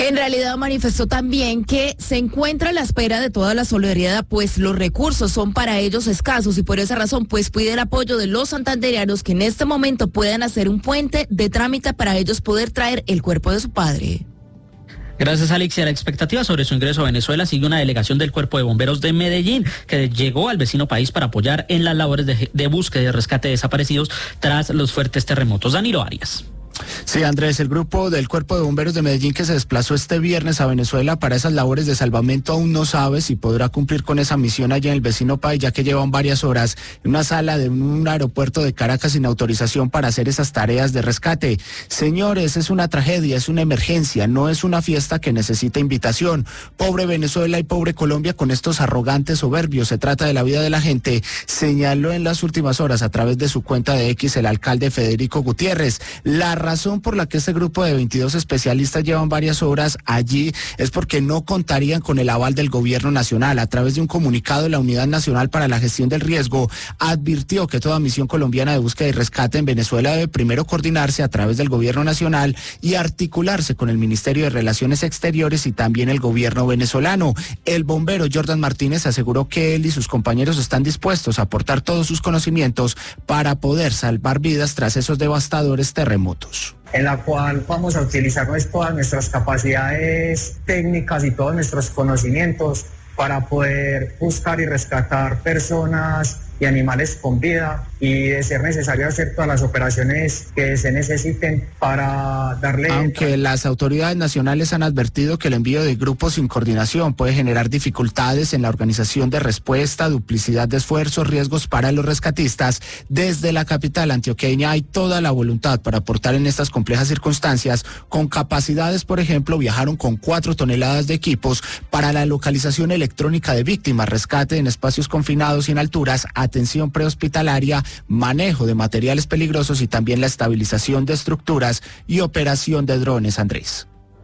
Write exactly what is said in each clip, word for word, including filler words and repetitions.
En realidad manifestó también que se encuentra a la espera de toda la solidaridad, pues los recursos son para ellos escasos y por esa razón pues pide el apoyo de los santandereanos que en este momento puedan hacer un puente de trámite para ellos poder traer el cuerpo de su padre. Gracias, Alexia. La expectativa sobre su ingreso a Venezuela sigue una delegación del Cuerpo de Bomberos de Medellín que llegó al vecino país para apoyar en las labores de, de búsqueda y rescate de desaparecidos tras los fuertes terremotos. Danilo Arias. Sí, Andrés, el grupo del Cuerpo de Bomberos de Medellín que se desplazó este viernes a Venezuela para esas labores de salvamento aún no sabe si podrá cumplir con esa misión allá en el vecino país, ya que llevan varias horas en una sala de un aeropuerto de Caracas sin autorización para hacer esas tareas de rescate. Señores, es una tragedia, es una emergencia, no es una fiesta que necesita invitación. Pobre Venezuela y pobre Colombia con estos arrogantes soberbios, se trata de la vida de la gente, señaló en las últimas horas a través de su cuenta de X el alcalde Federico Gutiérrez. La razón por la que este grupo de veintidós especialistas llevan varias horas allí es porque no contarían con el aval del gobierno nacional. A través de un comunicado, la Unidad Nacional para la Gestión del Riesgo advirtió que toda misión colombiana de búsqueda y rescate en Venezuela debe primero coordinarse a través del gobierno nacional y articularse con el Ministerio de Relaciones Exteriores y también el gobierno venezolano. El bombero Jordan Martínez aseguró que él y sus compañeros están dispuestos a aportar todos sus conocimientos para poder salvar vidas tras esos devastadores terremotos, en la cual vamos a utilizar todas nuestras capacidades técnicas y todos nuestros conocimientos para poder buscar y rescatar personas y animales con vida, y de ser necesario hacer todas las operaciones que se necesiten para darle... Aunque las autoridades nacionales han advertido que el envío de grupos sin coordinación puede generar dificultades en la organización de respuesta, duplicidad de esfuerzos, riesgos para los rescatistas, desde la capital antioqueña hay toda la voluntad para aportar en estas complejas circunstancias. Con capacidades, por ejemplo, viajaron con cuatro toneladas de equipos para la localización electrónica de víctimas, rescate en espacios confinados y en alturas, atención prehospitalaria, manejo de materiales peligrosos y también la estabilización de estructuras y operación de drones, Andrés.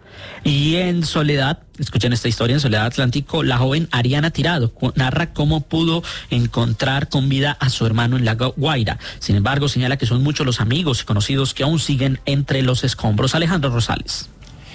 Y en Soledad, escuchen esta historia, en Soledad Atlántico, la joven Ariana Tirado narra cómo pudo encontrar con vida a su hermano en la Guaira. Sin embargo, señala que son muchos los amigos y conocidos que aún siguen entre los escombros. Alejandro Rosales.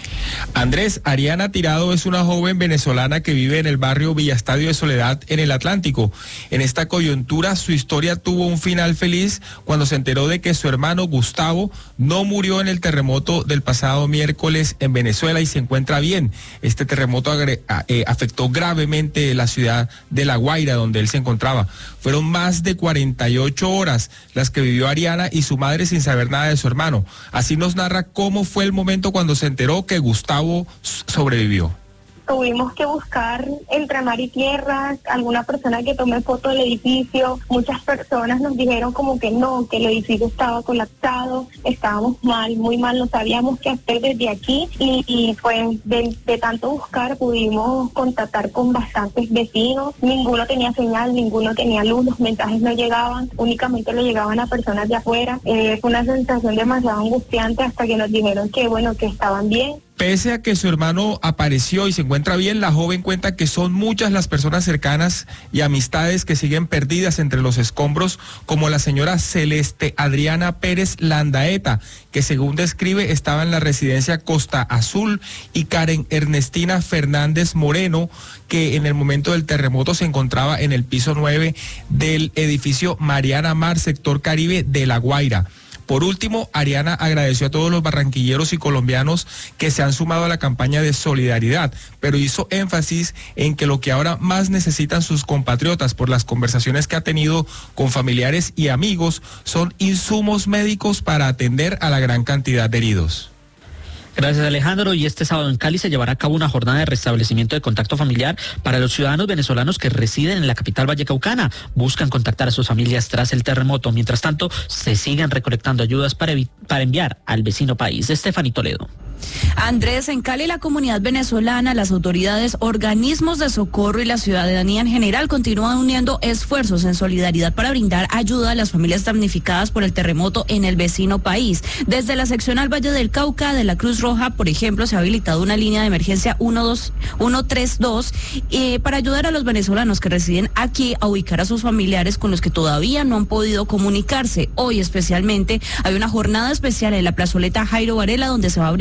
Andrés, Ariana Tirado es una joven venezolana que vive en el barrio Villaestadio de Soledad en el Atlántico. En esta coyuntura, su historia tuvo un final feliz cuando se enteró de que su hermano Gustavo no murió en el terremoto del pasado miércoles en Venezuela y se encuentra bien. Este terremoto agre- eh, afectó gravemente la ciudad de La Guaira, donde él se encontraba. Fueron más de cuarenta y ocho horas las que vivió Ariana y su madre sin saber nada de su hermano. Así nos narra cómo fue el momento cuando se enteró que Gustavo sobrevivió. Tuvimos que buscar entre mar y tierra alguna persona que tome foto del edificio. Muchas personas nos dijeron como que no, que el edificio estaba colapsado, estábamos mal, muy mal, no sabíamos qué hacer desde aquí y, y pues de, de tanto buscar pudimos contactar con bastantes vecinos. Ninguno tenía señal, ninguno tenía luz, los mensajes no llegaban, únicamente le llegaban a personas de afuera. Eh, fue una sensación demasiado angustiante hasta que nos dijeron que bueno, que estaban bien. Pese a que su hermano apareció y se encuentra bien, la joven cuenta que son muchas las personas cercanas y amistades que siguen perdidas entre los escombros, como la señora Celeste Adriana Pérez Landaeta, que según describe estaba en la residencia Costa Azul, y Karen Ernestina Fernández Moreno, que en el momento del terremoto se encontraba en el piso nueve del edificio Mariana Mar, sector Caribe de La Guaira. Por último, Ariana agradeció a todos los barranquilleros y colombianos que se han sumado a la campaña de solidaridad, pero hizo énfasis en que lo que ahora más necesitan sus compatriotas por las conversaciones que ha tenido con familiares y amigos son insumos médicos para atender a la gran cantidad de heridos. Gracias, Alejandro. Y este sábado en Cali se llevará a cabo una jornada de restablecimiento de contacto familiar para los ciudadanos venezolanos que residen en la capital vallecaucana. Buscan contactar a sus familias tras el terremoto. Mientras tanto, se siguen recolectando ayudas para, para enviar al vecino país. Estefanía Toledo. Andrés, en Cali la comunidad venezolana, las autoridades, organismos de socorro y la ciudadanía en general continúan uniendo esfuerzos en solidaridad para brindar ayuda a las familias damnificadas por el terremoto en el vecino país. Desde la seccional Valle del Cauca de la Cruz Roja, por ejemplo, se ha habilitado una línea de emergencia uno tres dos eh, para ayudar a los venezolanos que residen aquí a ubicar a sus familiares con los que todavía no han podido comunicarse. Hoy especialmente hay una jornada especial en la plazoleta Jairo Varela donde se va a brindar esta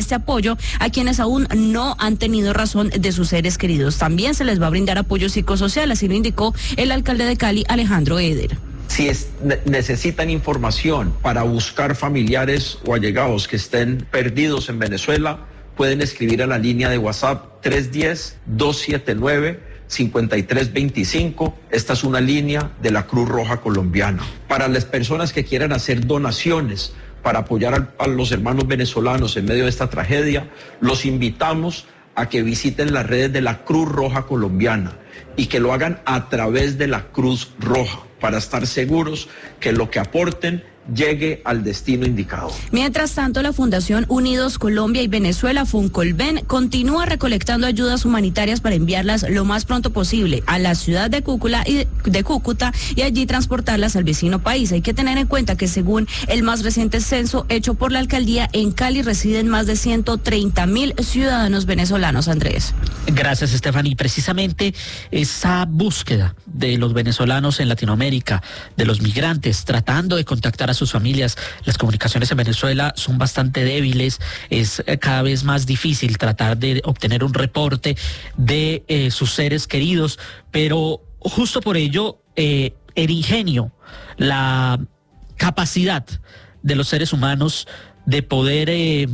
este apoyo a quienes aún no han tenido razón de sus seres queridos. También se les va a brindar apoyo psicosocial, así lo indicó el alcalde de Cali, Alejandro Eder. Si es, necesitan información para buscar familiares o allegados que estén perdidos en Venezuela, pueden escribir a la línea de WhatsApp tres uno cero, dos siete nueve, cinco tres dos cinco. Esta es una línea de la Cruz Roja Colombiana. Para las personas que quieran hacer donaciones para apoyar a, a los hermanos venezolanos en medio de esta tragedia, los invitamos a que visiten las redes de la Cruz Roja Colombiana y que lo hagan a través de la Cruz Roja para estar seguros que lo que aporten llegue al destino indicado. Mientras tanto, la Fundación Unidos Colombia y Venezuela, Funcolven, continúa recolectando ayudas humanitarias para enviarlas lo más pronto posible a la ciudad de Cúcuta y, de Cúcuta y allí transportarlas al vecino país. Hay que tener en cuenta que según el más reciente censo hecho por la alcaldía, en Cali residen más de ciento treinta mil ciudadanos venezolanos, Andrés. Gracias, Stephanie. Y precisamente esa búsqueda de los venezolanos en Latinoamérica, de los migrantes, tratando de contactar a sus familias. Las comunicaciones en Venezuela son bastante débiles, es cada vez más difícil tratar de obtener un reporte de eh, sus seres queridos, pero justo por ello eh, el ingenio, la capacidad de los seres humanos de poder eh,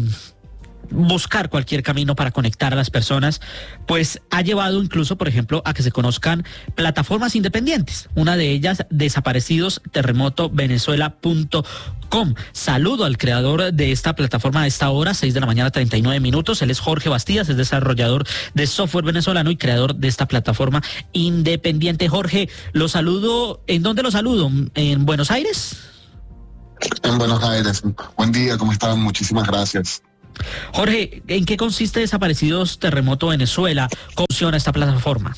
buscar cualquier camino para conectar a las personas, pues ha llevado incluso, por ejemplo, a que se conozcan plataformas independientes. Una de ellas, Desaparecidos Terremoto Venezuela punto com. Saludo al creador de esta plataforma a esta hora, seis de la mañana, treinta y nueve minutos. Él es Jorge Bastidas, es desarrollador de software venezolano y creador de esta plataforma independiente. Jorge, lo saludo. ¿En dónde lo saludo? ¿En Buenos Aires? En Buenos Aires. Buen día, ¿cómo están? Muchísimas gracias. Jorge, ¿en qué consiste Desaparecidos Terremoto Venezuela? ¿Cómo funciona esta plataforma?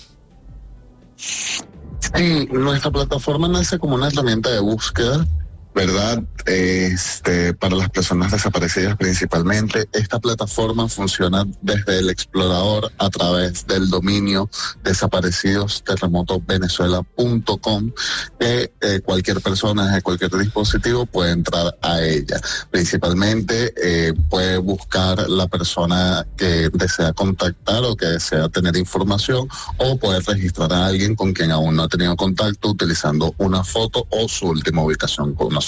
Sí, nuestra plataforma nace como una herramienta de búsqueda, ¿verdad? Este, para las personas desaparecidas principalmente. Esta plataforma funciona desde el explorador a través del dominio desaparecidos terremoto venezuela punto com, que eh, cualquier persona desde cualquier dispositivo puede entrar a ella. Principalmente eh, puede buscar la persona que desea contactar o que desea tener información, o puede registrar a alguien con quien aún no ha tenido contacto utilizando una foto o su última ubicación conocida.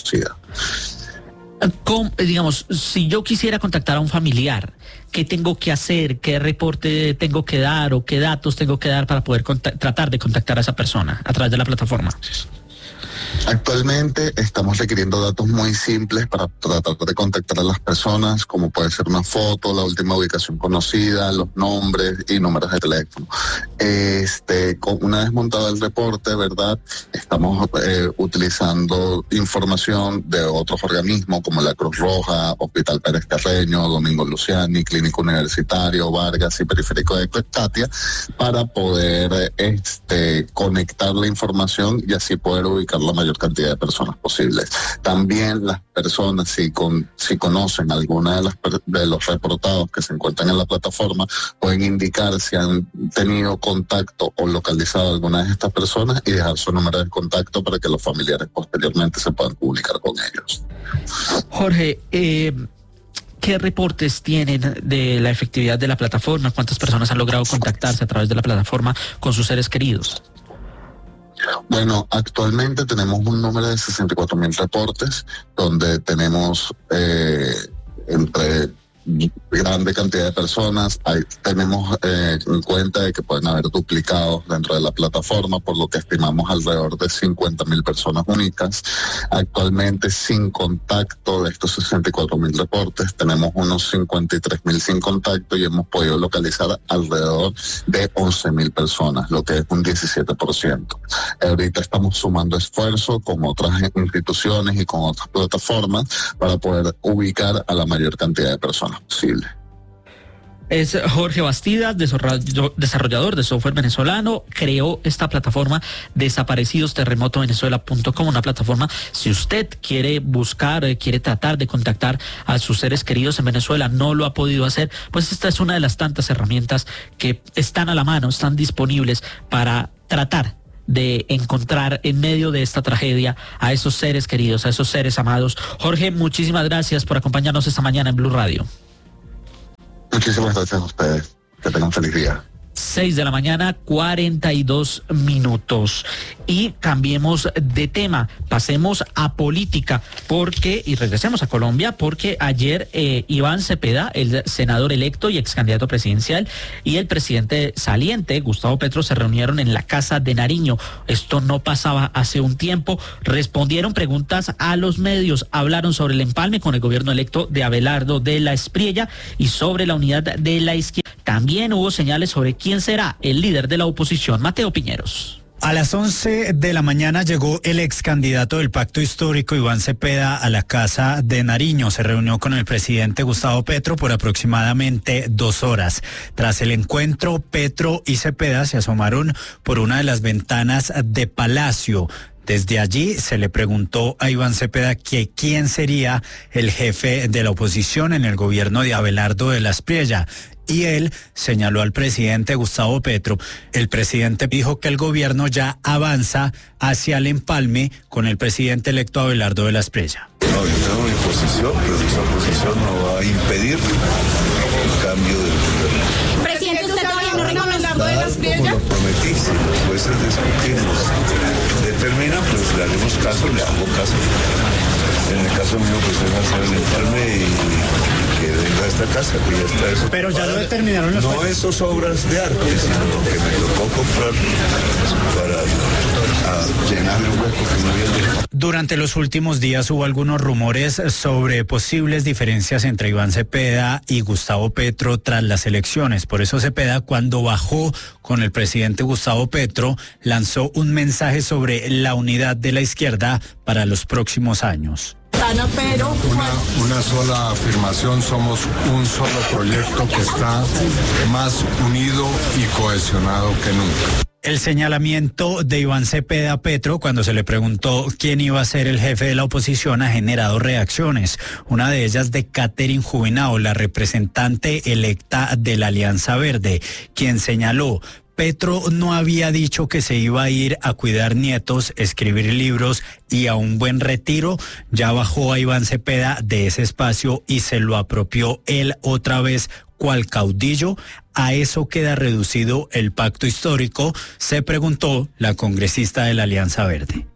¿Cómo, digamos, si yo quisiera contactar a un familiar, qué tengo que hacer, qué reporte tengo que dar o qué datos tengo que dar para poder tratar de contactar a esa persona a través de la plataforma? Actualmente estamos requiriendo datos muy simples para tratar de contactar a las personas, como puede ser una foto, la última ubicación conocida, los nombres y números de teléfono. Este, con, una vez montado el reporte, ¿verdad? Estamos eh, utilizando información de otros organismos como la Cruz Roja, Hospital Pérez Carreño, Domingo Luciani, Clínico Universitario, Vargas y Periférico de Catia, para poder este, conectar la información y así poder ubicar la mayor cantidad de personas posibles. También las personas, si, con, si conocen alguna de, las, de los reportados que se encuentran en la plataforma, pueden indicar si han tenido contacto o localizado a alguna de estas personas y dejar su número de contacto para que los familiares posteriormente se puedan comunicar con ellos. Jorge, eh, ¿qué reportes tienen de la efectividad de la plataforma? ¿Cuántas personas han logrado contactarse a través de la plataforma con sus seres queridos? Bueno, actualmente tenemos un número de sesenta y cuatro mil reportes, donde tenemos eh, entre grande cantidad de personas. Hay, tenemos eh, en cuenta de que pueden haber duplicados dentro de la plataforma, por lo que estimamos alrededor de cincuenta mil personas únicas. Actualmente, sin contacto de estos sesenta y cuatro mil reportes, tenemos unos cincuenta y tres mil sin contacto y hemos podido localizar alrededor de once mil personas, lo que es un diecisiete por ciento. Ahorita estamos sumando esfuerzo con otras instituciones y con otras plataformas para poder ubicar a la mayor cantidad de personas posible. Es Jorge Bastidas, desarrollador de software venezolano, creó esta plataforma Desaparecidos Terremoto Venezuela punto com, una plataforma, si usted quiere buscar, quiere tratar de contactar a sus seres queridos en Venezuela, no lo ha podido hacer, pues esta es una de las tantas herramientas que están a la mano, están disponibles para tratar de encontrar en medio de esta tragedia a esos seres queridos, a esos seres amados. Jorge, muchísimas gracias por acompañarnos esta mañana en Blue Radio. Muchísimas gracias a ustedes. Que tengan feliz día. seis de la mañana, cuarenta y dos minutos. Y cambiemos de tema, pasemos a política, porque, y regresemos a Colombia, porque ayer eh, Iván Cepeda, el senador electo y ex candidato presidencial, y el presidente saliente, Gustavo Petro, se reunieron en la Casa de Nariño. Esto no pasaba hace un tiempo. Respondieron preguntas a los medios, hablaron sobre el empalme con el gobierno electo de Abelardo de la Espriella y sobre la unidad de la izquierda. También hubo señales sobre quién será el líder de la oposición. Mateo Piñeros. A las once de la mañana llegó el ex candidato del Pacto Histórico, Iván Cepeda, a la Casa de Nariño. Se reunió con el presidente Gustavo Petro por aproximadamente dos horas. Tras el encuentro, Petro y Cepeda se asomaron por una de las ventanas de Palacio. Desde allí se le preguntó a Iván Cepeda que quién sería el jefe de la oposición en el gobierno de Abelardo de la Espriella. Y él señaló al presidente Gustavo Petro. El presidente dijo que el gobierno ya avanza hacia el empalme con el presidente electo Abelardo de la Espriella. No, yo tengo mi posición, pero esa posición no va a impedir el cambio del gobierno. Presidente, ¿usted todavía no reconoce Abelardo de la Espriella? Como lo prometí, si los jueces discutimos, determinan, pues le haremos caso, le hago caso. En el caso mío, pues es hacer el empalme y que venga a esta casa, que ya está eso. Pero ya lo determinaron los No esos obras de arte, sino lo que me tocó comprar para llenar el hueco que no había dejado. Durante los últimos días hubo algunos rumores sobre posibles diferencias entre Iván Cepeda y Gustavo Petro tras las elecciones. Por eso Cepeda, cuando bajó con el presidente Gustavo Petro, lanzó un mensaje sobre la unidad de la izquierda para los próximos años. Pero una, una sola afirmación, somos un solo proyecto que está más unido y cohesionado que nunca. El señalamiento de Iván Cepeda Petro cuando se le preguntó quién iba a ser el jefe de la oposición ha generado reacciones. Una de ellas de Catherine Jubinao, la representante electa de la Alianza Verde, quien señaló: Petro no había dicho que se iba a ir a cuidar nietos, escribir libros y a un buen retiro. Ya bajó a Iván Cepeda de ese espacio y se lo apropió él otra vez cual caudillo. ¿A eso queda reducido el pacto histórico?, se preguntó la congresista de la Alianza Verde.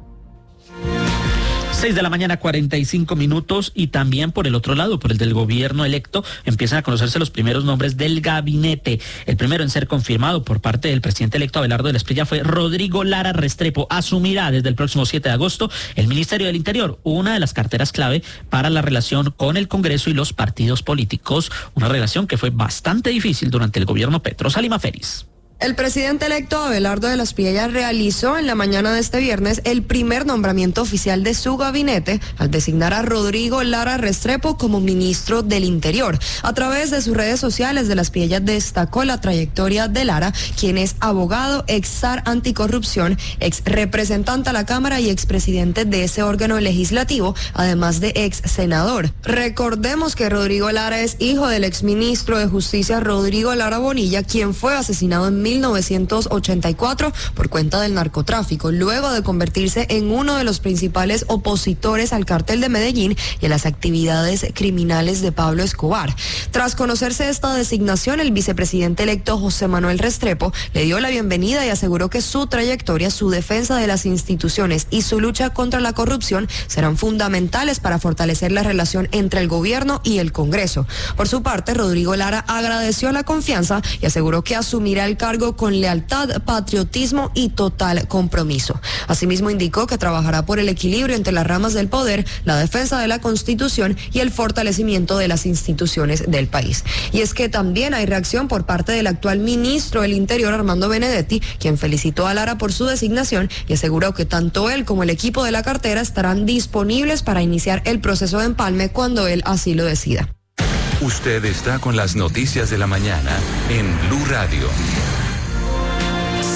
seis de la mañana, cuarenta y cinco minutos, y también por el otro lado, por el del gobierno electo, empiezan a conocerse los primeros nombres del gabinete. El primero en ser confirmado por parte del presidente electo Abelardo de la Espriella fue Rodrigo Lara Restrepo. Asumirá desde el próximo siete de agosto el Ministerio del Interior, una de las carteras clave para la relación con el Congreso y los partidos políticos, una relación que fue bastante difícil durante el gobierno Petro. Salima Félix. El presidente electo Abelardo de la Espriella realizó en la mañana de este viernes el primer nombramiento oficial de su gabinete al designar a Rodrigo Lara Restrepo como ministro del Interior. A través de sus redes sociales, de la Espriella destacó la trayectoria de Lara, quien es abogado, ex zar anticorrupción, ex representante a la Cámara y expresidente de ese órgano legislativo, además de ex senador. Recordemos que Rodrigo Lara es hijo del exministro de Justicia Rodrigo Lara Bonilla, quien fue asesinado en mil novecientos ochenta y cuatro por cuenta del narcotráfico, luego de convertirse en uno de los principales opositores al cártel de Medellín y a las actividades criminales de Pablo Escobar. Tras conocerse esta designación, el vicepresidente electo José Manuel Restrepo le dio la bienvenida y aseguró que su trayectoria, su defensa de las instituciones y su lucha contra la corrupción serán fundamentales para fortalecer la relación entre el gobierno y el Congreso. Por su parte, Rodrigo Lara agradeció la confianza y aseguró que asumirá el cargo con lealtad, patriotismo y total compromiso. Asimismo, indicó que trabajará por el equilibrio entre las ramas del poder, la defensa de la Constitución y el fortalecimiento de las instituciones del país. Y es que también hay reacción por parte del actual ministro del Interior, Armando Benedetti, quien felicitó a Lara por su designación y aseguró que tanto él como el equipo de la cartera estarán disponibles para iniciar el proceso de empalme cuando él así lo decida. Usted está con las noticias de la mañana en Blue Radio.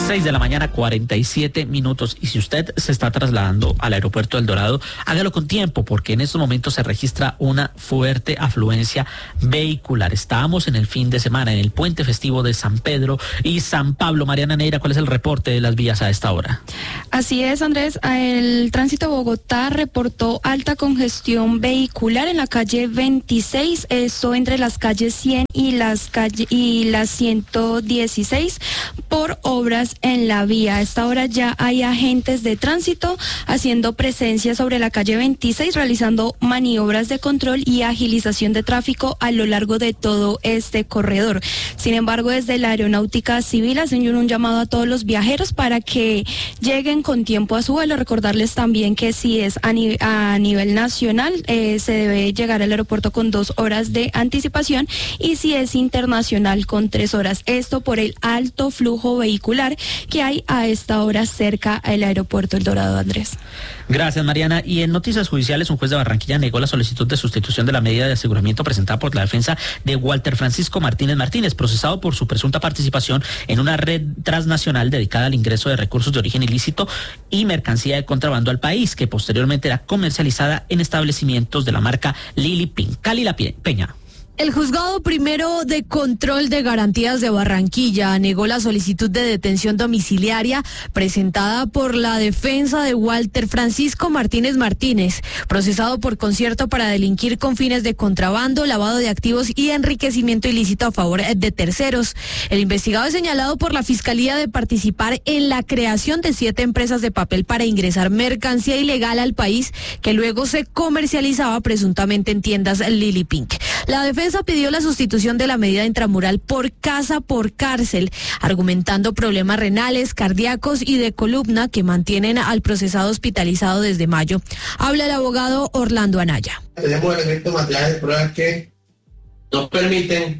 seis de la mañana, cuarenta y siete minutos. Y si usted se está trasladando al aeropuerto del Dorado, hágalo con tiempo, porque en estos momentos se registra una fuerte afluencia vehicular. Estábamos en el fin de semana, en el puente festivo de San Pedro y San Pablo. Mariana Neira, ¿cuál es el reporte de las vías a esta hora? Así es, Andrés. El tránsito de Bogotá reportó alta congestión vehicular en la calle veintiséis, esto entre las calles cien y las calle, y las ciento dieciséis, por obras en la vía. A esta hora ya hay agentes de tránsito haciendo presencia sobre la calle veintiséis, realizando maniobras de control y agilización de tráfico a lo largo de todo este corredor. Sin embargo, desde la Aeronáutica Civil hacen un llamado a todos los viajeros para que lleguen con tiempo a su vuelo. Recordarles también que si es a, ni a nivel nacional, eh, se debe llegar al aeropuerto con dos horas de anticipación, y si es internacional con tres horas. Esto por el alto flujo vehicular que hay a esta hora cerca al aeropuerto El Dorado, Andrés. Gracias, Mariana. Y en noticias judiciales, un juez de Barranquilla negó la solicitud de sustitución de la medida de aseguramiento presentada por la defensa de Walter Francisco Martínez Martínez, procesado por su presunta participación en una red transnacional dedicada al ingreso de recursos de origen ilícito y mercancía de contrabando al país, que posteriormente era comercializada en establecimientos de la marca Lili Pink. Cali La Peña. El juzgado primero de control de garantías de Barranquilla negó la solicitud de detención domiciliaria presentada por la defensa de Walter Francisco Martínez Martínez, procesado por concierto para delinquir con fines de contrabando, lavado de activos y enriquecimiento ilícito a favor de terceros. El investigado es señalado por la Fiscalía de participar en la creación de siete empresas de papel para ingresar mercancía ilegal al país, que luego se comercializaba presuntamente en tiendas Lili Pink. La defensa pidió la sustitución de la medida intramural por casa por cárcel, argumentando problemas renales, cardíacos y de columna que mantienen al procesado hospitalizado desde mayo. Habla el abogado Orlando Anaya. Tenemos elementos materiales de pruebas que nos permiten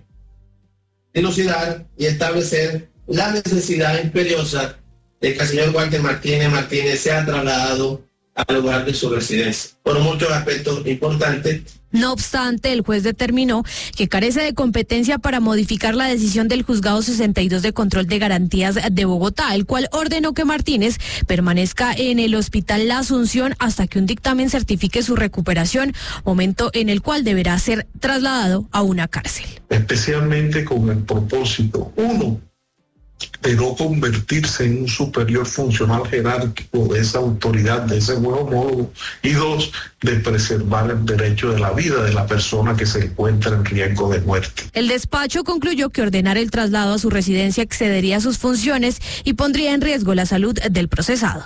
dilucidar y establecer la necesidad imperiosa de que el señor Walter Martínez Martínez sea trasladado al lugar de su residencia, por muchos aspectos importantes. No obstante, el juez determinó que carece de competencia para modificar la decisión del juzgado sesenta y dos de control de garantías de Bogotá, el cual ordenó que Martínez permanezca en el hospital La Asunción hasta que un dictamen certifique su recuperación, momento en el cual deberá ser trasladado a una cárcel. Especialmente con el propósito, uno, de no convertirse en un superior funcional jerárquico de esa autoridad, de ese buen homólogo, y dos, de preservar el derecho de la vida de la persona que se encuentra en riesgo de muerte. El despacho concluyó que ordenar el traslado a su residencia excedería sus funciones y pondría en riesgo la salud del procesado.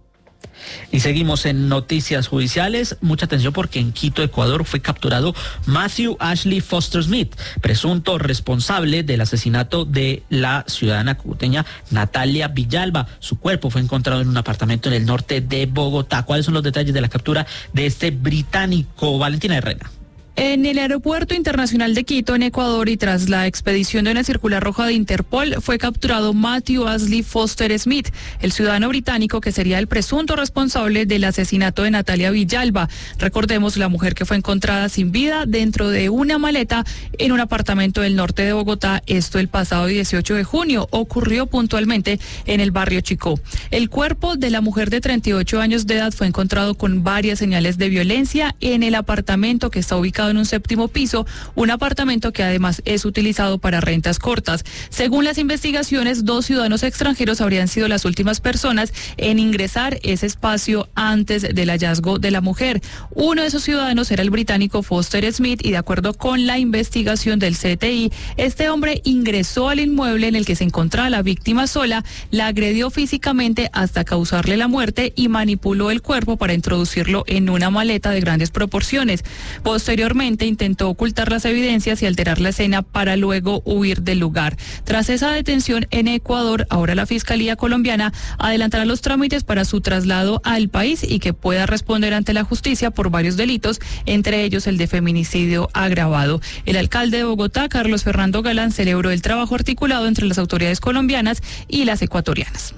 Y seguimos en noticias judiciales. Mucha atención, porque en Quito, Ecuador, fue capturado Matthew Ashley Foster Smith, presunto responsable del asesinato de la ciudadana cucuteña Natalia Villalba. Su cuerpo fue encontrado en un apartamento en el norte de Bogotá. ¿Cuáles son los detalles de la captura de este británico? Valentina Herrera. En el Aeropuerto Internacional de Quito, en Ecuador, y tras la expedición de una circular roja de Interpol, fue capturado Matthew Ashley Foster Smith, el ciudadano británico que sería el presunto responsable del asesinato de Natalia Villalba. Recordemos, la mujer que fue encontrada sin vida dentro de una maleta en un apartamento del norte de Bogotá, esto el pasado dieciocho de junio, ocurrió puntualmente en el barrio Chicó. El cuerpo de la mujer de treinta y ocho años de edad fue encontrado con varias señales de violencia en el apartamento, que está ubicado en un séptimo piso, un apartamento que además es utilizado para rentas cortas. Según las investigaciones, dos ciudadanos extranjeros habrían sido las últimas personas en ingresar ese espacio antes del hallazgo de la mujer. Uno de esos ciudadanos era el británico Foster Smith, y de acuerdo con la investigación del C T I, este hombre ingresó al inmueble en el que se encontraba la víctima sola, la agredió físicamente hasta causarle la muerte y manipuló el cuerpo para introducirlo en una maleta de grandes proporciones. Posteriormente intentó ocultar las evidencias y alterar la escena para luego huir del lugar. Tras esa detención en Ecuador, ahora la Fiscalía colombiana adelantará los trámites para su traslado al país y que pueda responder ante la justicia por varios delitos, entre ellos el de feminicidio agravado. El alcalde de Bogotá, Carlos Fernando Galán, celebró el trabajo articulado entre las autoridades colombianas y las ecuatorianas.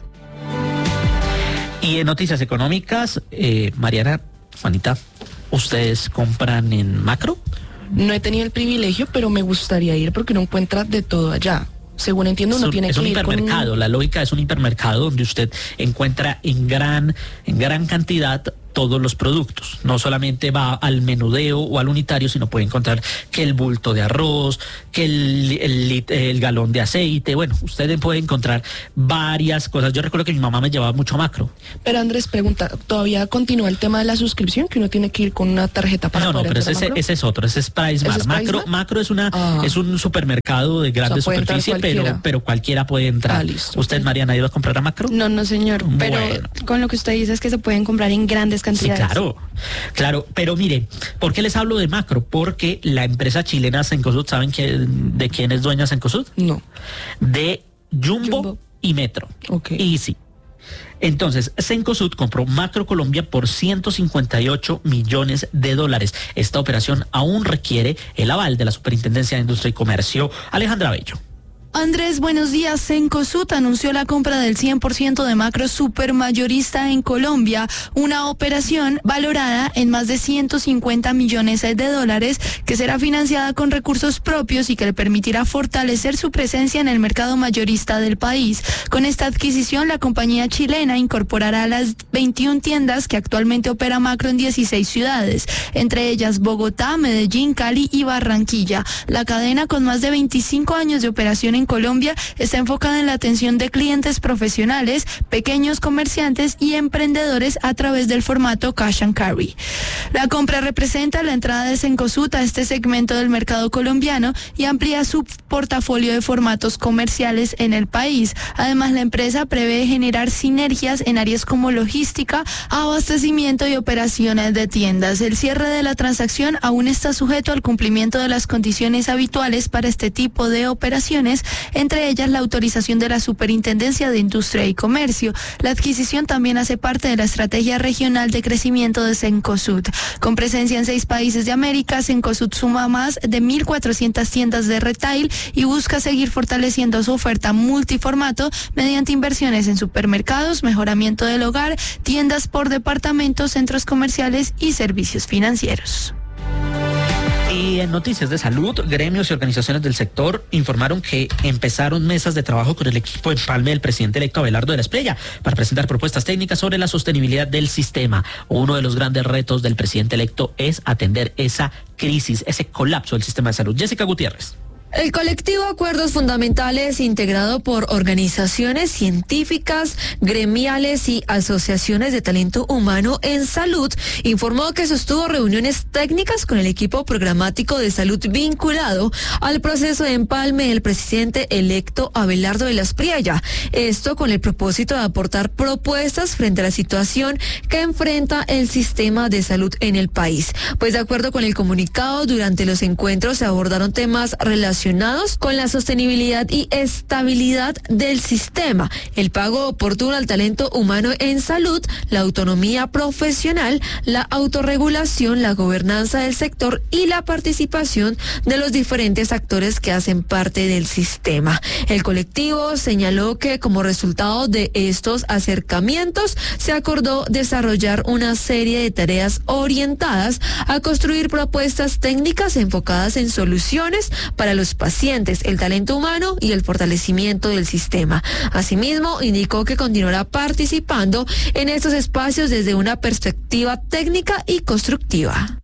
Y en noticias económicas, eh, Mariana, Juanita, ¿ustedes compran en Macro? No he tenido el privilegio, pero me gustaría ir porque uno encuentra de todo allá. O según entiendo, uno es un, tiene es que un ir hipermercado. con... La lógica es un hipermercado donde usted encuentra en gran, en gran cantidad todos los productos. No solamente va al menudeo o al unitario, sino puede encontrar que el bulto de arroz, que el, el, el galón de aceite. Bueno, usted puede encontrar varias cosas. Yo recuerdo que mi mamá me llevaba mucho a Macro. Pero Andrés pregunta, ¿todavía continúa el tema de la suscripción? Que uno tiene que ir con una tarjeta para No, no, poder pero ese, entrar a Macro? ese es otro, ese es Price Mart. ¿Ese es Macro, Price Mart? Macro es una Ah. es un supermercado de grande O sea, puede entrar superficie, pero, cualquiera. pero cualquiera puede entrar. Ah, listo. ¿Usted, Mariana, ha ido a comprar a Macro? No, no, señor. Pero Bueno. con lo que usted dice es que se pueden comprar en grandes Sí, cantidades. claro, claro, pero mire, ¿por qué les hablo de Macro? Porque la empresa chilena Cencosud, ¿saben que, de quién es dueña Cencosud? No. De Jumbo, Jumbo. y Metro. Ok. Y sí. Entonces, Cencosud compró Macro Colombia por ciento cincuenta y ocho millones de dólares. Esta operación aún requiere el aval de la Superintendencia de Industria y Comercio. Alejandra Bello. Andrés, buenos días. Cencosud anunció la compra del cien por ciento de Macro Supermayorista en Colombia, una operación valorada en más de ciento cincuenta millones de dólares que será financiada con recursos propios y que le permitirá fortalecer su presencia en el mercado mayorista del país. Con esta adquisición, la compañía chilena incorporará las veintiuna tiendas que actualmente opera Macro en dieciséis ciudades, entre ellas Bogotá, Medellín, Cali y Barranquilla. La cadena, con más de veinticinco años de operación en en Colombia, está enfocada en la atención de clientes profesionales, pequeños comerciantes y emprendedores a través del formato Cash and Carry. La compra representa la entrada de Cencosud a este segmento del mercado colombiano y amplía su portafolio de formatos comerciales en el país. Además, la empresa prevé generar sinergias en áreas como logística, abastecimiento y operaciones de tiendas. El cierre de la transacción aún está sujeto al cumplimiento de las condiciones habituales para este tipo de operaciones, entre ellas la autorización de la Superintendencia de Industria y Comercio. La adquisición también hace parte de la estrategia regional de crecimiento de Cencosud. Con presencia en seis países de América, Cencosud suma más de mil cuatrocientas tiendas de retail y busca seguir fortaleciendo su oferta multiformato mediante inversiones en supermercados, mejoramiento del hogar, tiendas por departamento, centros comerciales y servicios financieros. Y en noticias de salud, gremios y organizaciones del sector informaron que empezaron mesas de trabajo con el equipo de empalme del presidente electo Abelardo de la Espriella para presentar propuestas técnicas sobre la sostenibilidad del sistema. Uno de los grandes retos del presidente electo es atender esa crisis, ese colapso del sistema de salud. Jessica Gutiérrez. El colectivo Acuerdos Fundamentales, integrado por organizaciones científicas, gremiales y asociaciones de talento humano en salud, informó que sostuvo reuniones técnicas con el equipo programático de salud vinculado al proceso de empalme del presidente electo Abelardo de la Espriella. Esto con el propósito de aportar propuestas frente a la situación que enfrenta el sistema de salud en el país. Pues de acuerdo con el comunicado, durante los encuentros se abordaron temas relacionados con la sostenibilidad y estabilidad del sistema, el pago oportuno al talento humano en salud, la autonomía profesional, la autorregulación, la gobernanza del sector y la participación de los diferentes actores que hacen parte del sistema. El colectivo señaló que como resultado de estos acercamientos se acordó desarrollar una serie de tareas orientadas a construir propuestas técnicas enfocadas en soluciones para los pacientes, el talento humano y el fortalecimiento del sistema. Asimismo, indicó que continuará participando en estos espacios desde una perspectiva técnica y constructiva.